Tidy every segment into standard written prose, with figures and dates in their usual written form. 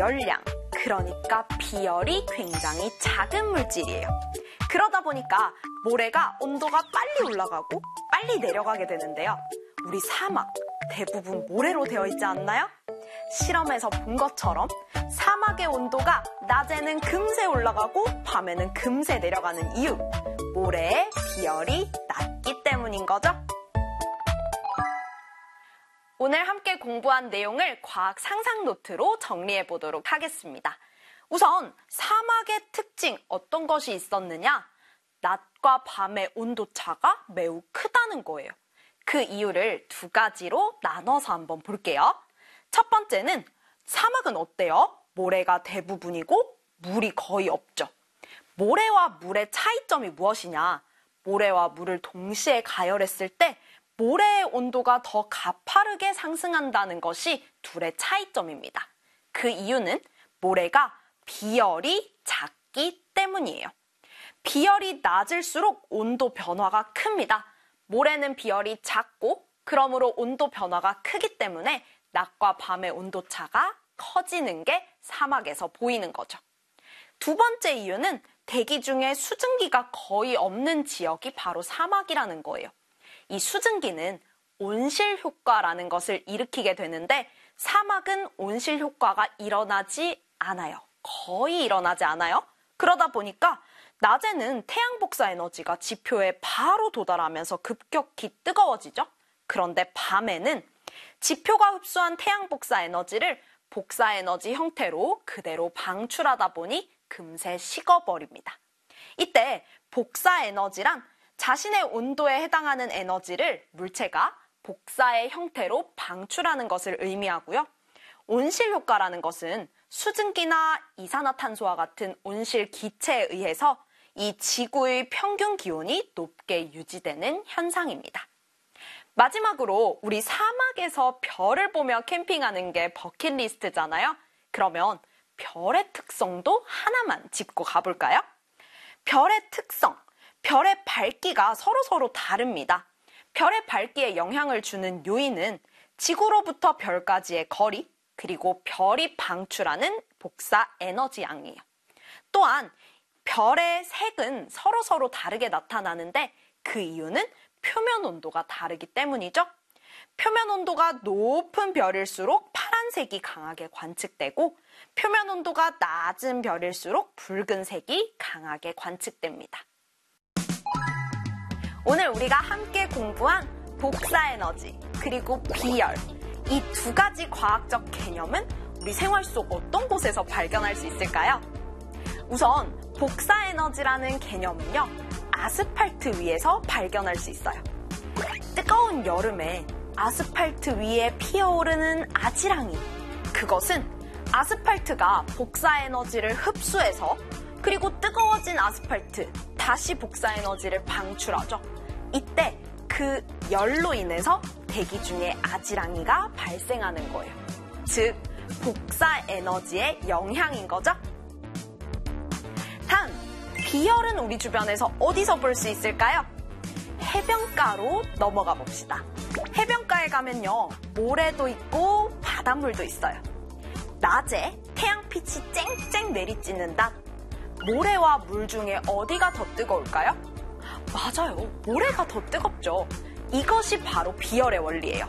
열량, 그러니까 비열이 굉장히 작은 물질이에요. 그러다 보니까 모래가 온도가 빨리 올라가고 빨리 내려가게 되는데요. 우리 사막 대부분 모래로 되어 있지 않나요? 실험에서 본 것처럼 사막의 온도가 낮에는 금세 올라가고 밤에는 금세 내려가는 이유, 모래의 비열이 낮기 때문인 거죠. 오늘 함께 공부한 내용을 과학 상상 노트로 정리해 보도록 하겠습니다. 우선 사막의 특징 어떤 것이 있었느냐? 낮과 밤의 온도차가 매우 크다는 거예요. 그 이유를 두 가지로 나눠서 한번 볼게요. 첫 번째는 사막은 어때요? 모래가 대부분이고 물이 거의 없죠. 모래와 물의 차이점이 무엇이냐? 모래와 물을 동시에 가열했을 때 모래의 온도가 더 가파르게 상승한다는 것이 둘의 차이점입니다. 그 이유는 모래가 비열이 작기 때문이에요. 비열이 낮을수록 온도 변화가 큽니다. 모래는 비열이 작고 그러므로 온도 변화가 크기 때문에 낮과 밤의 온도차가 커지는 게 사막에서 보이는 거죠. 두 번째 이유는 대기 중에 수증기가 거의 없는 지역이 바로 사막이라는 거예요. 이 수증기는 온실 효과라는 것을 일으키게 되는데 사막은 온실 효과가 일어나지 않아요. 거의 일어나지 않아요. 그러다 보니까 낮에는 태양 복사 에너지가 지표에 바로 도달하면서 급격히 뜨거워지죠. 그런데 밤에는 지표가 흡수한 태양 복사 에너지를 복사 에너지 형태로 그대로 방출하다 보니 금세 식어버립니다. 이때 복사 에너지란 자신의 온도에 해당하는 에너지를 물체가 복사의 형태로 방출하는 것을 의미하고요. 온실 효과라는 것은 수증기나 이산화탄소와 같은 온실 기체에 의해서 이 지구의 평균 기온이 높게 유지되는 현상입니다. 마지막으로 우리 사막에서 별을 보며 캠핑하는 게 버킷리스트잖아요. 그러면 별의 특성도 하나만 짚고 가볼까요? 별의 특성, 별의 밝기가 서로 다릅니다. 별의 밝기에 영향을 주는 요인은 지구로부터 별까지의 거리, 그리고 별이 방출하는 복사 에너지 양이에요. 또한 별의 색은 서로 다르게 나타나는데 그 이유는 표면 온도가 다르기 때문이죠. 표면 온도가 높은 별일수록 파란색이 강하게 관측되고 표면 온도가 낮은 별일수록 붉은색이 강하게 관측됩니다. 오늘 우리가 함께 공부한 복사 에너지 그리고 비열, 이 두 가지 과학적 개념은 우리 생활 속 어떤 곳에서 발견할 수 있을까요? 우선 복사 에너지라는 개념은요, 아스팔트 위에서 발견할 수 있어요. 뜨거운 여름에 아스팔트 위에 피어오르는 아지랑이, 그것은 아스팔트가 복사 에너지를 흡수해서 그리고 뜨거워진 아스팔트, 다시 복사 에너지를 방출하죠. 이때 그 열로 인해서 대기 중에 아지랑이가 발생하는 거예요. 즉, 복사 에너지의 영향인 거죠. 다음, 비열은 우리 주변에서 어디서 볼 수 있을까요? 해변가로 넘어가 봅시다. 해변가에 가면요, 모래도 있고 바닷물도 있어요. 낮에 태양빛이 쨍쨍 내리쬐는 낮, 모래와 물 중에 어디가 더 뜨거울까요? 맞아요, 모래가 더 뜨겁죠. 이것이 바로 비열의 원리예요.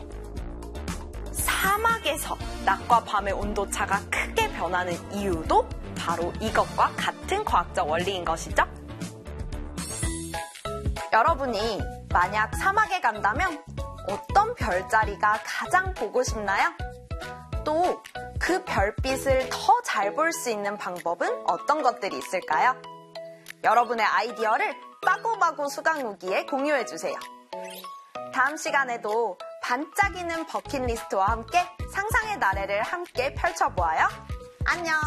사막에서 낮과 밤의 온도차가 크게 변하는 이유도 바로 이것과 같은 과학적 원리인 것이죠. 여러분이 만약 사막에 간다면 어떤 별자리가 가장 보고 싶나요? 또 그 별빛을 더 잘 볼 수 있는 방법은 어떤 것들이 있을까요? 여러분의 아이디어를 빠고빠고 수강후기에 공유해주세요. 다음 시간에도 반짝이는 버킷리스트와 함께 상상의 나래를 함께 펼쳐보아요. 안녕!